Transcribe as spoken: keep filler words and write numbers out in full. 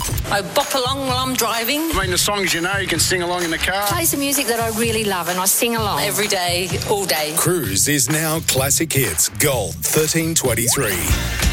I bop along while I'm driving. I mean, the songs you know, you can sing along in the car. Play some music that I really love and I sing along every day, all day. Cruise is now Classic Hits Gold thirteen twenty-three.